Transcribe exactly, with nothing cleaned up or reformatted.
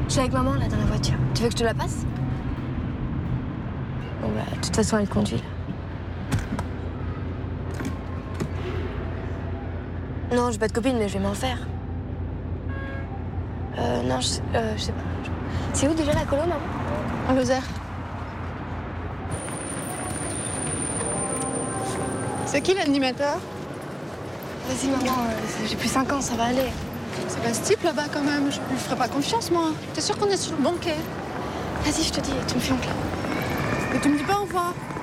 Je suis avec maman, là, dans la voiture. Tu veux que je te la passe? Bon, bah, de toute façon, elle conduit, là. Non, j'ai pas de copine, mais je vais m'en faire. Euh, non, je, euh, je sais pas. C'est où déjà la colo, maman? En Lozère. C'est qui l'animateur? Vas-y, maman, euh, j'ai plus cinq ans, ça va aller. C'est pas ce type là-bas quand même, je lui ferai pas confiance moi. T'es sûr qu'on est sur le bon quai? Vas-y, je te dis, tu me fais honte là. Mais tu me dis pas au revoir.